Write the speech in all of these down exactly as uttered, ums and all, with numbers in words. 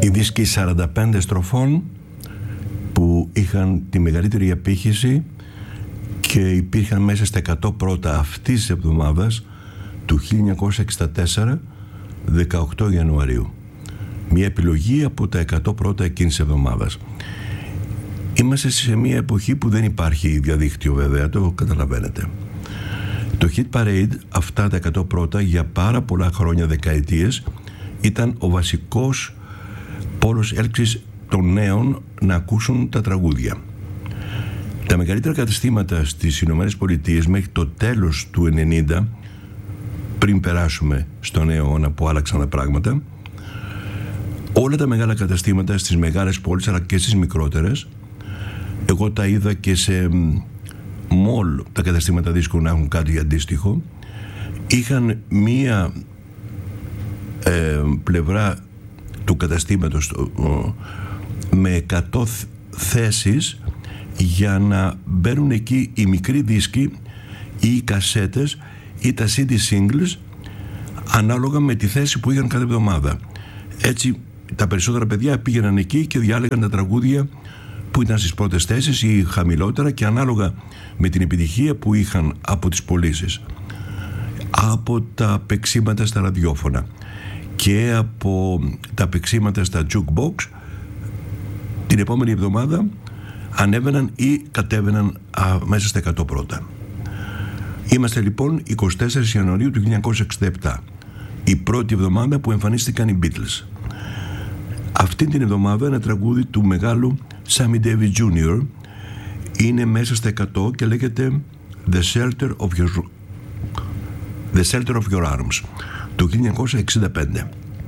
δίσκοι σαράντα πέντε στροφών που είχαν τη μεγαλύτερη απήχηση και υπήρχαν μέσα στα εκατό πρώτα αυτής της εβδομάδας του χίλια εννιακόσια εξήντα τέσσερα, δεκαοκτώ Ιανουαρίου. Μια επιλογή από τα εκατό πρώτα εκείνης της εβδομάδας. Είμαστε σε μια εποχή που δεν υπάρχει διαδίκτυο, βέβαια, το καταλαβαίνετε. Το Hit Parade, αυτά τα εκατό πρώτα, για πάρα πολλά χρόνια, δεκαετίες, ήταν ο βασικός πόλος έλξης των νέων να ακούσουν τα τραγούδια. Τα μεγαλύτερα καταστήματα στις Ηνωμένες Πολιτείες μέχρι το τέλος του ενενήντα, πριν περάσουμε στο νέο αιώνα που άλλαξαν τα πράγματα, όλα τα μεγάλα καταστήματα στις μεγάλες πόλεις αλλά και στις μικρότερες, εγώ τα είδα και σε μολ, τα καταστήματα δίσκων να έχουν κάτι αντίστοιχο, είχαν μία ε, πλευρά του καταστήματος με εκατό θέσεις για να μπαίνουν εκεί οι μικροί δίσκοι ή οι κασέτες ή τα σι ντι singles ανάλογα με τη θέση που είχαν κάθε εβδομάδα. Έτσι τα περισσότερα παιδιά πήγαιναν εκεί και διάλεγαν τα τραγούδια που ήταν στις πρώτες θέσεις ή χαμηλότερα και ανάλογα με την επιτυχία που είχαν από τις πωλήσεις, από τα παίξήματα στα ραδιόφωνα και από τα παίξήματα στα jukebox, την επόμενη εβδομάδα ανέβαιναν ή κατέβαιναν α, μέσα στα εκατό πρώτα. Είμαστε λοιπόν εικοστή τέταρτη Ιανουαρίου του χίλια εννιακόσια εξήντα επτά, η πρώτη εβδομάδα που εμφανίστηκαν οι Beatles. Αυτή την εβδομάδα ένα τραγούδι του μεγάλου Sammy Davis Τζούνιορ είναι μέσα στα εκατό και λέγεται The Shelter of Your, The Shelter of Your Arms του χίλια εννιακόσια εξήντα πέντε.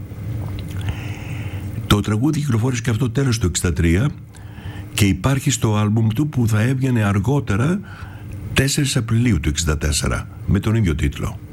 Το τραγούδι κυκλοφόρησε και αυτό τέλος του εξήντα τρία και υπάρχει στο άλμπουμ του που θα έβγαινε αργότερα τέσσερις Απριλίου του εξήντα τέσσερα με τον ίδιο τίτλο.